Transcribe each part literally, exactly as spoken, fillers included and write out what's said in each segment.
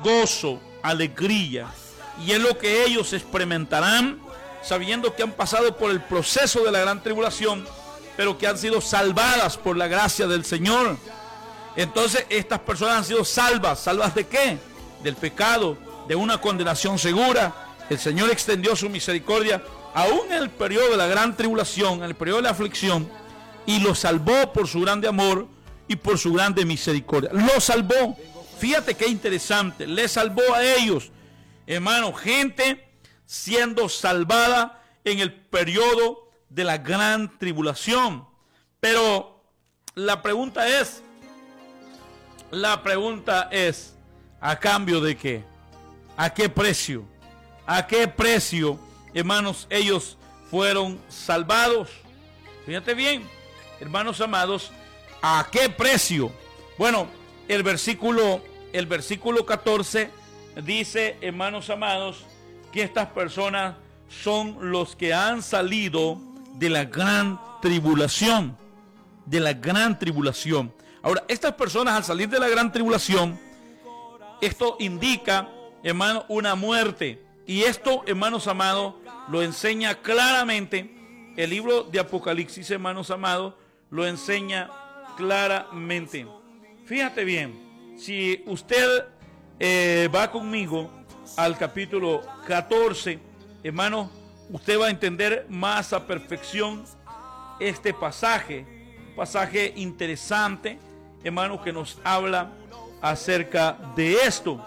gozo, alegría. Y es lo que ellos experimentarán, sabiendo que han pasado por el proceso de la gran tribulación, pero que han sido salvadas por la gracia del Señor. Entonces estas personas han sido salvas. ¿Salvas de qué? Del pecado, de una condenación segura. El Señor extendió su misericordia aún en el periodo de la gran tribulación, en el periodo de la aflicción, y los salvó por su grande amor y por su grande misericordia. Los salvó. Fíjate qué interesante. Les salvó a ellos, hermano, gente siendo salvada en el periodo de la gran tribulación. Pero la pregunta es, la pregunta es, ¿a cambio de qué? ¿A qué precio? ¿A qué precio, hermanos, ellos fueron salvados? Fíjate bien, hermanos amados, ¿a qué precio? Bueno, el versículo, el versículo catorce dice, hermanos amados, que estas personas son los que han salido de la gran tribulación, de la gran tribulación. Ahora, estas personas al salir de la gran tribulación, esto indica, hermano, una muerte. Y esto, hermanos amados, lo enseña claramente el libro de Apocalipsis, hermanos amados, lo enseña claramente. Fíjate bien, si usted eh, va conmigo al capítulo catorce, hermano, usted va a entender más a perfección este pasaje, pasaje interesante, hermano, que nos habla acerca de esto.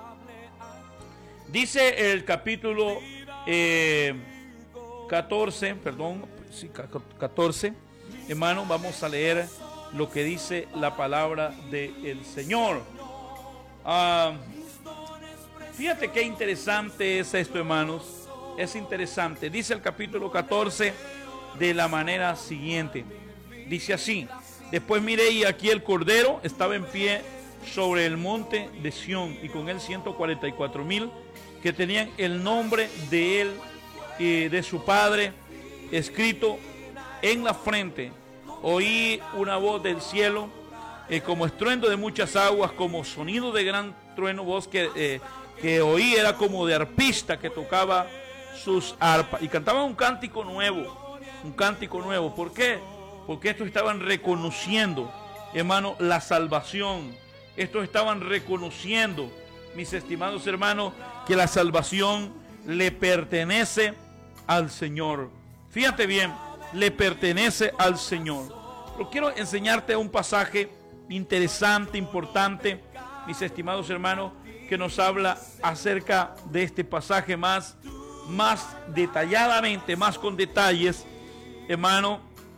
Dice el capítulo eh, catorce, perdón, sí, catorce, hermano, vamos a leer lo que dice la palabra del Señor. Ah, fíjate qué interesante es esto, hermanos. Es interesante. Dice el capítulo catorce de la manera siguiente. Dice así: después miré y aquí el Cordero estaba en pie sobre el monte de Sión, y con él ciento cuarenta y cuatro mil que tenían el nombre de él y de su Padre escrito en la frente. Oí una voz del cielo, eh, como estruendo de muchas aguas, como sonido de gran trueno. Voz que, eh, que oí era como de arpista que tocaba sus arpas, y cantaban un cántico nuevo, un cántico nuevo. ¿Por qué? Porque estos estaban reconociendo, hermano, la salvación. Estos estaban reconociendo, mis estimados hermanos, que la salvación le pertenece al Señor. Fíjate bien, le pertenece al Señor. Pero quiero enseñarte un pasaje interesante, importante, mis estimados hermanos, que nos habla acerca de este pasaje más, más detalladamente, más con detalles, hermano.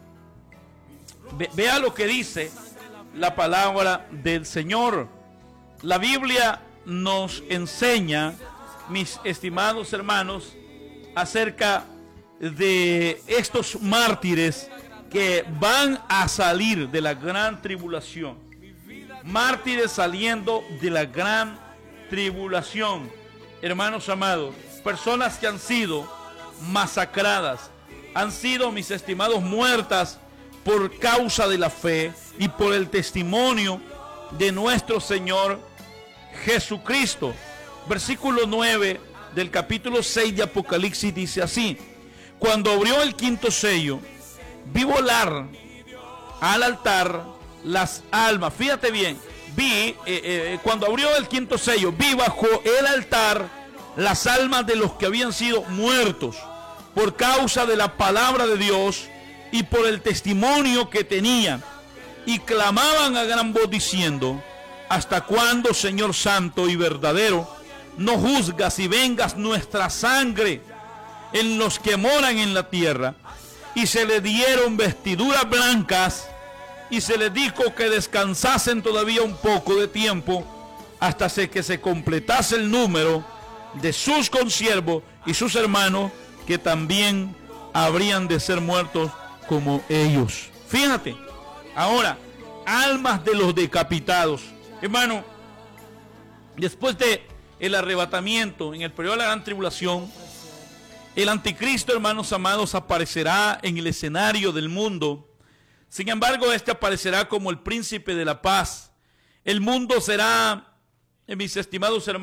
Ve, vea lo que dice la palabra del Señor. La Biblia nos enseña, mis estimados hermanos, acerca de estos mártires que van a salir de la gran tribulación. Mártires saliendo de la gran tribulación, hermanos amados, personas que han sido masacradas, han sido, mis estimados, muertas por causa de la fe y por el testimonio de nuestro Señor Jesucristo. Versículo nueve del capítulo seis de Apocalipsis dice así: cuando abrió el quinto sello, vi volar al altar las almas. Fíjate bien, vi, eh, eh, cuando abrió el quinto sello, vi bajo el altar las almas de los que habían sido muertos por causa de la palabra de Dios y por el testimonio que tenían, y clamaban a gran voz diciendo: ¿hasta cuándo, Señor santo y verdadero, no juzgas y vengas nuestra sangre en los que moran en la tierra? Y se le dieron vestiduras blancas, y se les dijo que descansasen todavía un poco de tiempo, hasta que se completase el número de sus consiervos y sus hermanos, que también habrían de ser muertos como ellos. Fíjate, ahora, almas de los decapitados. Hermano, después de el arrebatamiento, en el periodo de la gran tribulación, el anticristo, hermanos amados, aparecerá en el escenario del mundo. Sin embargo, este aparecerá como el príncipe de la paz. El mundo será, mis estimados hermanos,